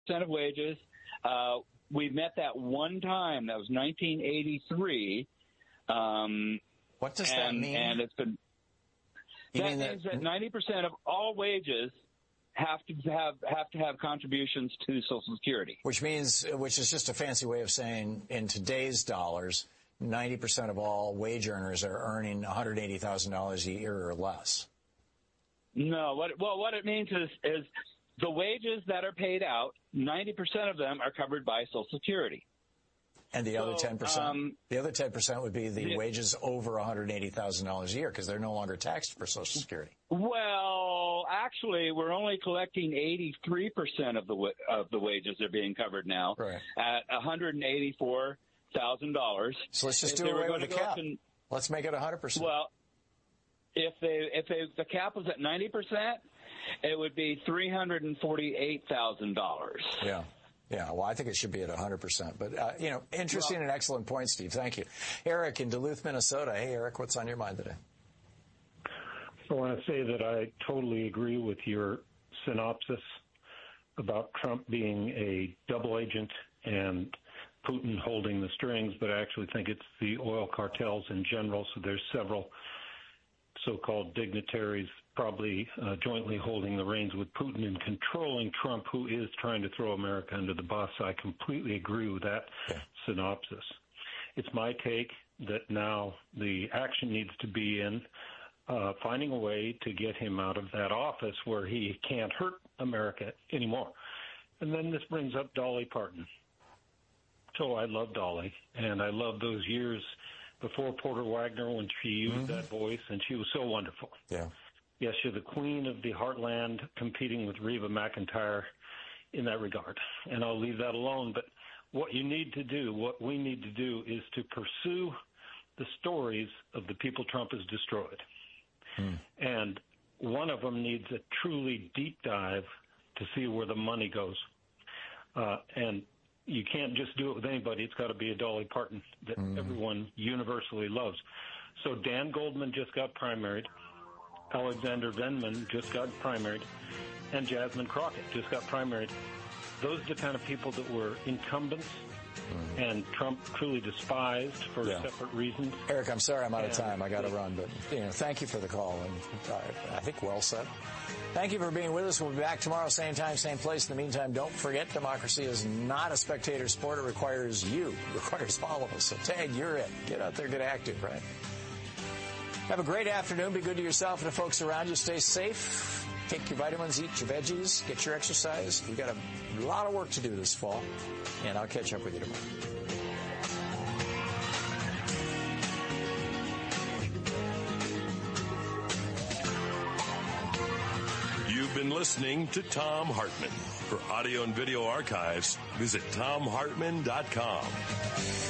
of wages. We met that one time. That was 1983. What does that mean? And it's been. That means that 90% of all wages have to have contributions to Social Security. Which is just a fancy way of saying, in today's dollars, 90% of all wage earners are earning $180,000 a year or less. No, what it means is the wages that are paid out, 90% of them are covered by Social Security. And the other 10%? The other 10% would be the wages over $180,000 a year, because they're no longer taxed for Social Security. Well, actually, we're only collecting 83% of the wages that are being covered now, right, at $184,000. So let's just do away with the cap. Let's make it 100%. Well, if the cap was at 90%, it would be $348,000. Yeah. Yeah, well, I think it should be at 100%. But, interesting and excellent point, Steve. Thank you. Eric in Duluth, Minnesota. Hey, Eric, what's on your mind today? I want to say that I totally agree with your synopsis about Trump being a double agent and Putin holding the strings, but I actually think it's the oil cartels in general. So there's several so-called dignitaries probably jointly holding the reins with Putin and controlling Trump, who is trying to throw America under the bus. I completely agree with that synopsis. It's my take that now the action needs to be in finding a way to get him out of that office where he can't hurt America anymore. And then this brings up Dolly Parton. So I love Dolly, and I love those years before Porter Wagner when she used that voice, and she was so wonderful. Yeah. Yes, you're the queen of the heartland, competing with Reba McEntire in that regard. And I'll leave that alone. But what we need to do is to pursue the stories of the people Trump has destroyed. And one of them needs a truly deep dive to see where the money goes. And you can't just do it with anybody. It's got to be a Dolly Parton that everyone universally loves. So Dan Goldman just got primaried. Alexander Vindman just got primaried. And Jasmine Crockett just got primaried. Those are the kind of people that were incumbents and Trump truly despised for separate reasons. Eric, I'm sorry I'm out of time. I got to run. But, thank you for the call. And I think well said. Thank you for being with us. We'll be back tomorrow, same time, same place. In the meantime, don't forget, democracy is not a spectator sport. It requires you. It requires all of us. So, Tag, you're it. Get out there, get active, right? Have a great afternoon. Be good to yourself and the folks around you. Stay safe. Take your vitamins, eat your veggies, get your exercise. We've got a lot of work to do this fall, and I'll catch up with you tomorrow. You've been listening to Thom Hartmann. For audio and video archives, visit thomhartmann.com.